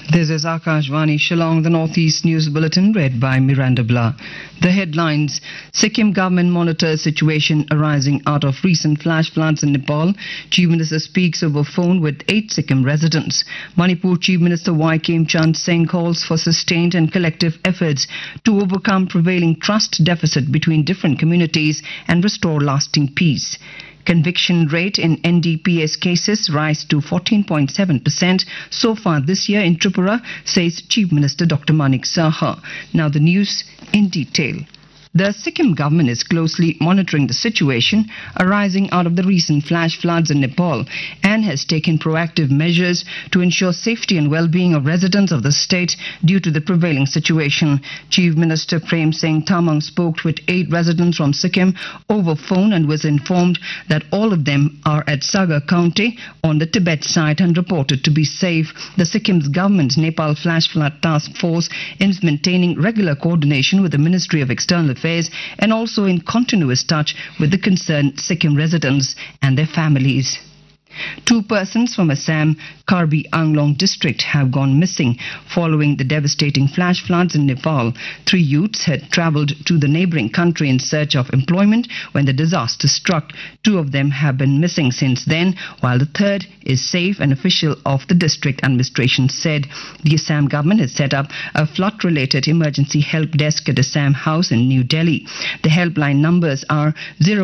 This is Akashvani Shillong, the Northeast News Bulletin, read by Miranda Blah. The headlines: Sikkim government monitors situation arising out of recent flash floods in Nepal. Chief Minister speaks over phone with 8 Sikkim residents. Manipur Chief Minister Y. Kim Chand Singh calls for sustained and collective efforts to overcome prevailing trust deficit between different communities and restore lasting peace. Conviction rate in NDPS cases rise to 14.7% so far this year in Tripura, says Chief Minister Dr. Manik Saha. Now the news in detail. The Sikkim government is closely monitoring the situation arising out of the recent flash floods in Nepal and has taken proactive measures to ensure safety and well-being of residents of the state due to the prevailing situation. Chief Minister Prem Singh Tamang spoke with 8 residents from Sikkim over phone and was informed that all of them are at Saga County on the Tibet side and reported to be safe. The Sikkim's government's Nepal Flash Flood Task Force is maintaining regular coordination with the Ministry of External Affairs and also in continuous touch with the concerned Sikkim residents and their families. 2 persons from Assam, Karbi Anglong district have gone missing following the devastating flash floods in Nepal. 3 youths had travelled to the neighbouring country in search of employment when the disaster struck. 2 of them have been missing since then, while the third is safe, an official of the district administration said. The Assam government has set up a flood-related emergency help desk at Assam House in New Delhi. The helpline numbers are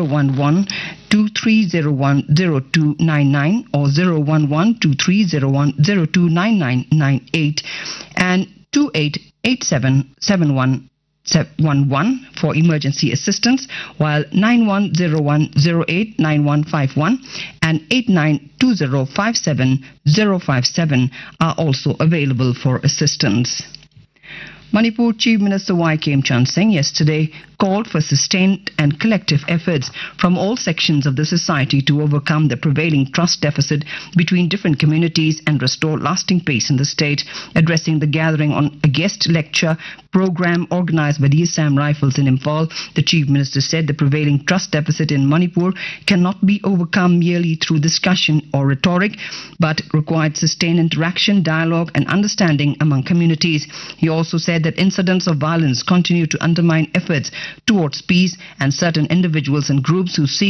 011-2301-0299 or 011-2301-029998 and 28877111 for emergency assistance, while 9101089151 and 8920570057 are also available for assistance. Manipur Chief Minister Y. Kim Chand Singh yesterday called for sustained and collective efforts from all sections of the society to overcome the prevailing trust deficit between different communities and restore lasting peace in the state. Addressing the gathering on a guest lecture program organized by the Assam Rifles in Imphal, the Chief Minister said the prevailing trust deficit in Manipur cannot be overcome merely through discussion or rhetoric, but required sustained interaction, dialogue and understanding among communities. He also said that incidents of violence continue to undermine efforts towards peace, and certain individuals and groups who seek